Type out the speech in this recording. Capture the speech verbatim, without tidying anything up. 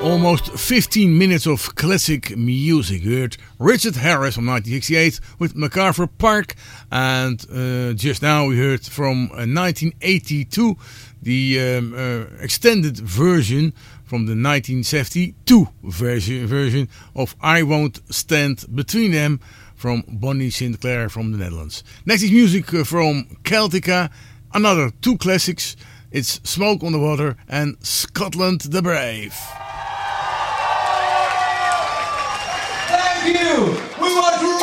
Almost fifteen minutes of classic music. You heard Richard Harris from nineteen sixty-eight with MacArthur Park, and uh, just now we heard from uh, nineteen eighty-two the um, uh, extended version from the nineteen seventy-two version, version of I Won't Stand Between Them from Bonnie Sinclair from the Netherlands. Next is music uh, from Celtica, another two classics. It's Smoke on the Water and Scotland the Brave. Thank you. We want to